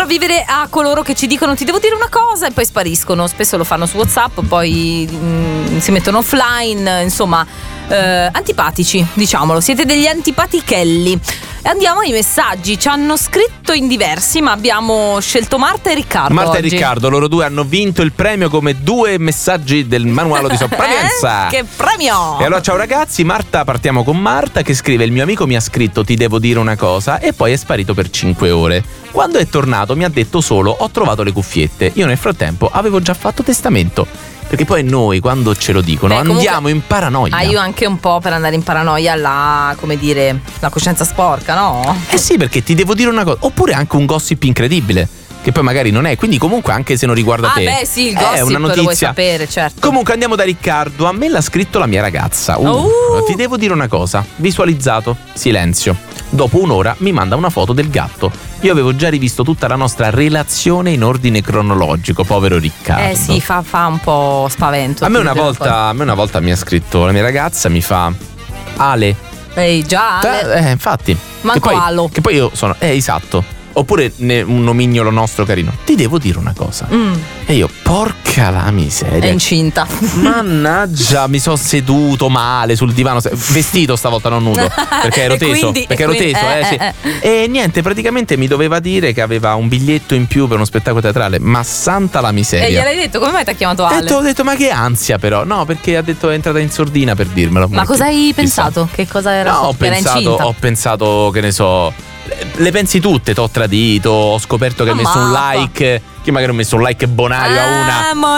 sopravvivere a coloro che ci dicono ti devo dire una cosa e poi spariscono. Spesso lo fanno su WhatsApp, poi si mettono offline, insomma, antipatici, diciamolo, siete degli antipatichelli. Andiamo ai messaggi, ci hanno scritto in diversi, ma abbiamo scelto Marta e Riccardo. Marta oggi. e Riccardo, loro due hanno vinto il premio come 2 messaggi del manuale di sopravvivenza. Che premio! E allora ciao ragazzi, Marta, partiamo con Marta che scrive: il mio amico mi ha scritto ti devo dire una cosa e poi è sparito per 5 ore. Quando è tornato mi ha detto solo ho trovato le cuffiette. Io nel frattempo avevo già fatto testamento. Perché poi noi quando ce lo dicono andiamo in paranoia. Io anche un po' per andare in paranoia la coscienza sporca, no? Eh sì, perché ti devo dire una cosa. Oppure anche un gossip incredibile che poi magari non è, quindi comunque anche se non riguarda te beh sì, il gossip è una notizia. lo vuoi sapere, certo. Comunque andiamo da Riccardo. A me l'ha scritto la mia ragazza. Ti devo dire una cosa. Visualizzato, silenzio. Dopo un'ora mi manda una foto del gatto. Io avevo già rivisto tutta la nostra relazione in ordine cronologico, povero Riccardo. Sì, fa un po' spavento. A me una volta mi ha scritto la mia ragazza, mi fa Ale. Ehi, già Ale. Infatti. Manco Alo. Che poi io sono esatto. Oppure un nomignolo nostro carino. Ti devo dire una cosa. E io, porca la miseria. È incinta. Mannaggia, mi sono seduto male sul divano. Vestito stavolta, non nudo. Perché ero teso. Sì. E niente, praticamente mi doveva dire che aveva un biglietto in più per uno spettacolo teatrale. Ma santa la miseria. E gliel'hai detto? Come mai ti ha chiamato Ale? Ho detto ma che ansia però. No, perché ha detto è entrata in sordina per dirmelo. Ma cosa hai pensato? Che cosa era? No, ho pensato che ne so. Le pensi tutte, t'ho tradito, ho scoperto che hai messo un like, che magari ho messo un like bonario a una